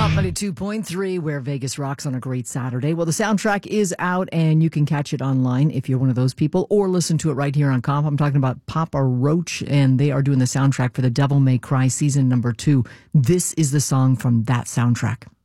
Pop 92.3, where Vegas rocks on a great Saturday. Well, the soundtrack is out, and you can catch it online if you're one of those people, or listen to it right here on Comp. I'm talking about Papa Roach, and they are doing the soundtrack for The Devil May Cry Season number 2. This is the song from that soundtrack.